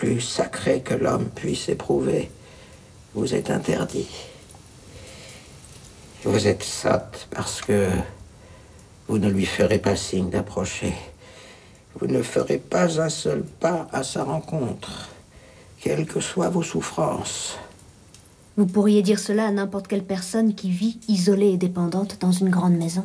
plus sacré que l'homme puisse éprouver vous est interdit. Vous êtes sotte parce que vous ne lui ferez pas signe d'approcher. Vous ne ferez pas un seul pas à sa rencontre, quelles que soient vos souffrances. Vous pourriez dire cela à n'importe quelle personne qui vit isolée et dépendante dans une grande maison.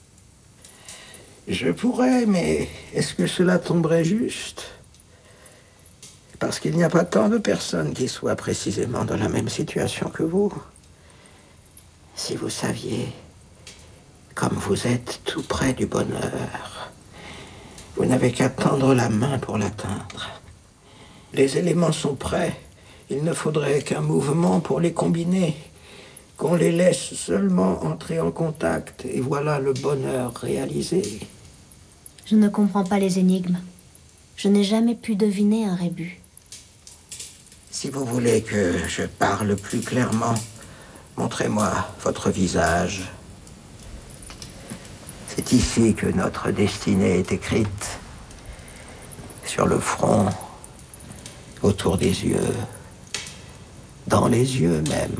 Je pourrais, mais est-ce que cela tomberait juste? Parce qu'il n'y a pas tant de personnes qui soient précisément dans la même situation que vous. Si vous saviez, comme vous êtes tout près du bonheur, vous n'avez qu'à tendre la main pour l'atteindre. Les éléments sont prêts. Il ne faudrait qu'un mouvement pour les combiner, qu'on les laisse seulement entrer en contact, et voilà le bonheur réalisé. Je ne comprends pas les énigmes. Je n'ai jamais pu deviner un rébus. Si vous voulez que je parle plus clairement, montrez-moi votre visage. C'est ici que notre destinée est écrite. Sur le front, autour des yeux, dans les yeux même,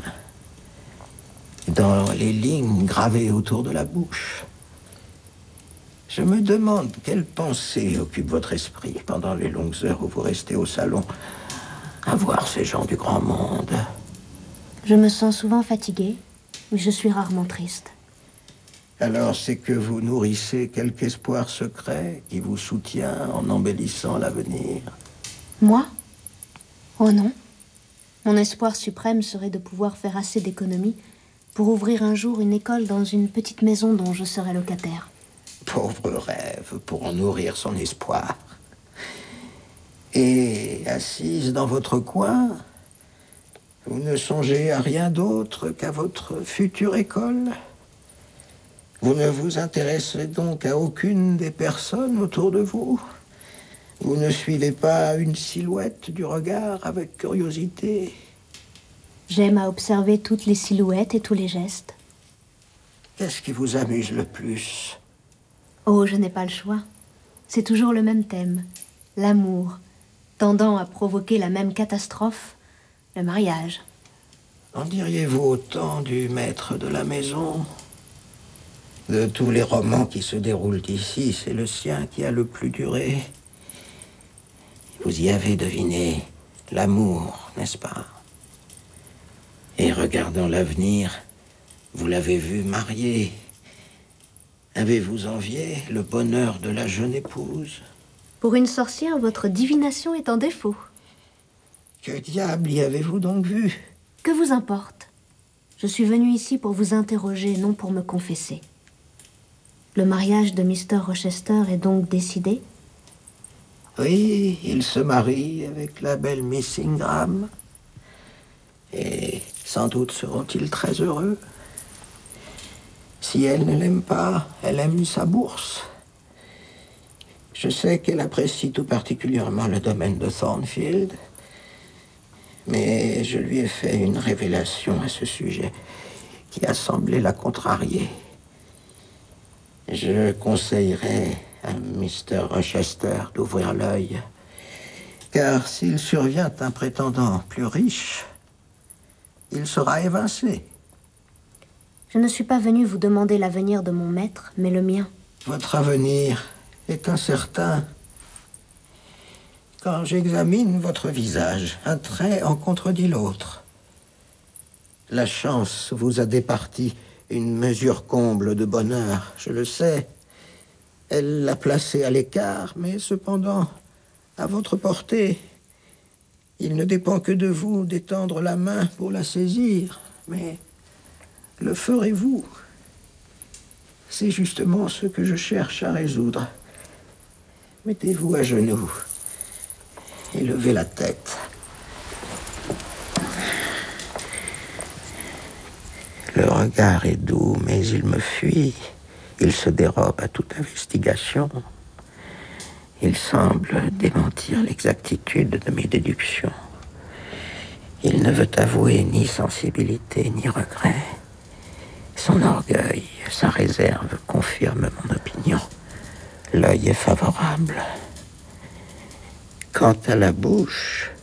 dans les lignes gravées autour de la bouche. Je me demande quelle pensée occupe votre esprit pendant les longues heures où vous restez au salon à voir ces gens du grand monde. Je me sens souvent fatiguée, mais je suis rarement triste. Alors c'est que vous nourrissez quelque espoir secret qui vous soutient en embellissant l'avenir. Moi? Oh non. Mon espoir suprême serait de pouvoir faire assez d'économies pour ouvrir un jour une école dans une petite maison dont je serais locataire. Pauvre rêve pour en nourrir son espoir. Et assise dans votre coin, vous ne songez à rien d'autre qu'à votre future école? Vous ne vous intéressez donc à aucune des personnes autour de vous? Vous ne suivez pas une silhouette du regard avec curiosité? J'aime à observer toutes les silhouettes et tous les gestes. Qu'est-ce qui vous amuse le plus? Oh, je n'ai pas le choix. C'est toujours le même thème. L'amour, tendant à provoquer la même catastrophe, le mariage. En diriez-vous autant du maître de la maison? De tous les romans qui se déroulent ici, c'est le sien qui a le plus duré. Vous y avez deviné l'amour, n'est-ce pas? Et regardant l'avenir, vous l'avez vu marié. Avez-vous envié le bonheur de la jeune épouse? Pour une sorcière, votre divination est en défaut. Que diable y avez-vous donc vu? Que vous importe? Je suis venue ici pour vous interroger, non pour me confesser. Le mariage de Mr. Rochester est donc décidé? Oui, il se marie avec la belle Miss Ingram. Et sans doute seront-ils très heureux. Si elle ne l'aime pas, elle aime sa bourse. Je sais qu'elle apprécie tout particulièrement le domaine de Thornfield, mais je lui ai fait une révélation à ce sujet qui a semblé la contrarier. Je conseillerais à Mr. Rochester d'ouvrir l'œil, car s'il survient un prétendant plus riche, il sera évincé. Je ne suis pas venue vous demander l'avenir de mon maître, mais le mien. Votre avenir est incertain. Quand j'examine votre visage, un trait en contredit l'autre. La chance vous a départi une mesure comble de bonheur, je le sais. Elle l'a placé à l'écart, mais cependant, à votre portée. Il ne dépend que de vous d'étendre la main pour la saisir, mais le ferez-vous? C'est justement ce que je cherche à résoudre. Mettez-vous à genoux et levez la tête. Le regard est doux, mais il me fuit. Il se dérobe à toute investigation. Il semble démentir l'exactitude de mes déductions. Il ne veut avouer ni sensibilité ni regret. Son orgueil, sa réserve confirment mon opinion. L'œil est favorable. Quant à la bouche,